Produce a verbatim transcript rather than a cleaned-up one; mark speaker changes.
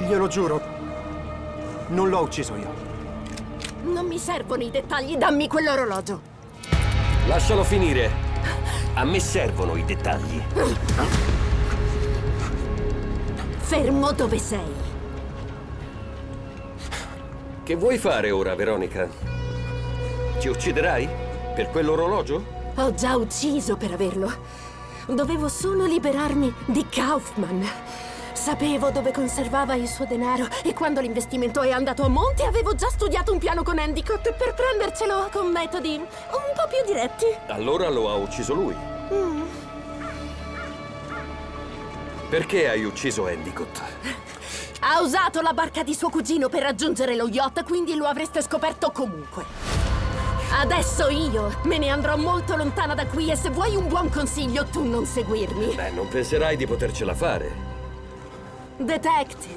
Speaker 1: Glielo giuro. Non l'ho ucciso io.
Speaker 2: Non mi servono i dettagli, dammi quell'orologio.
Speaker 3: Lascialo finire. A me servono i dettagli.
Speaker 2: Fermo dove sei.
Speaker 3: Che vuoi fare ora, Veronica? Ci ucciderai? Per quell'orologio?
Speaker 2: Ho già ucciso per averlo. Dovevo solo liberarmi di Kaufman. Sapevo dove conservava il suo denaro e quando l'investimento è andato a monte avevo già studiato un piano con Endicott per prendercelo con metodi un po' più diretti.
Speaker 3: Allora lo ha ucciso lui. Mm. Perché hai ucciso Endicott?
Speaker 2: Ha usato la barca di suo cugino per raggiungere lo yacht, quindi lo avreste scoperto comunque. Adesso io me ne andrò molto lontana da qui e se vuoi un buon consiglio tu non seguirmi.
Speaker 3: Beh, non penserai di potercela fare.
Speaker 2: Detective,